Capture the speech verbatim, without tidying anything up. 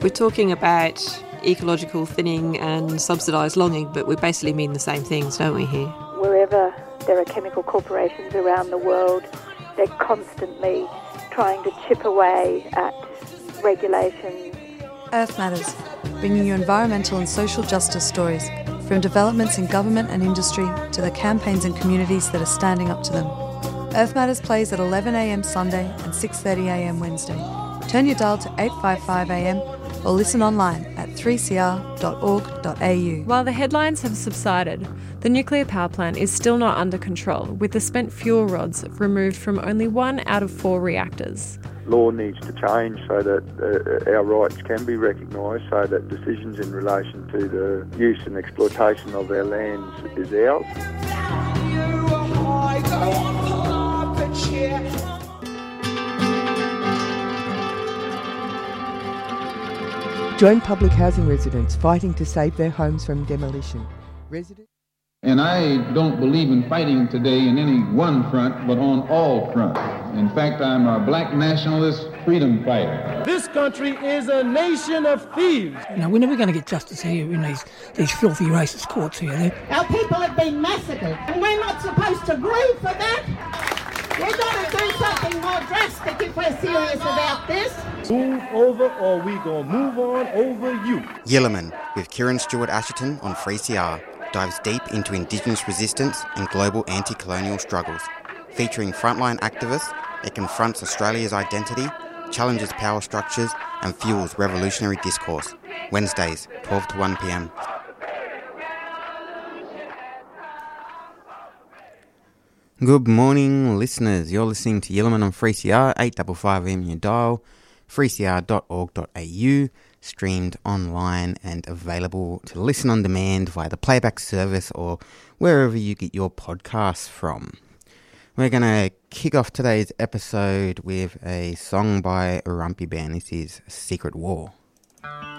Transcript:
We're talking about ecological thinning and subsidised logging, but we basically mean the same things, don't we, here? Wherever there are chemical corporations around the world, they're constantly trying to chip away at regulations. Earth Matters, bringing you environmental and social justice stories, from developments in government and industry to the campaigns and communities that are standing up to them. Earth Matters plays at eleven a m Sunday and six thirty a m Wednesday. Turn your dial to eight fifty-five a m or listen online at three c r dot org dot a u. While the headlines have subsided, the nuclear power plant is still not under control, with the spent fuel rods removed from only one out of four reactors. Law needs to change so that uh, our rights can be recognised, so that decisions in relation to the use and exploitation of our lands is ours. Join public housing residents fighting to save their homes from demolition. Residents And I don't believe in fighting today in any one front, but on all fronts. In fact, I'm a black nationalist freedom fighter. This country is a nation of thieves. Now, we're never going to get justice here in these, these filthy racist courts here. They're... Our people have been massacred, and we're not supposed to grieve for that. We've got to do something more drastic if we're serious about this. Move over or we gonna move on over you. Yilliman with Kieran Stewart Asherton on three C R dives deep into Indigenous resistance and global anti-colonial struggles. Featuring frontline activists, it confronts Australia's identity, challenges power structures and fuels revolutionary discourse. Wednesdays, twelve to one p m. Good morning, listeners. You're listening to Yilliman on three C R, eight fifty-five a m your dial, three c r dot org dot a u, streamed online and available to listen on demand via the playback service or wherever you get your podcasts from. We're going to kick off today's episode with a song by Rumpy Band. This is Secret War.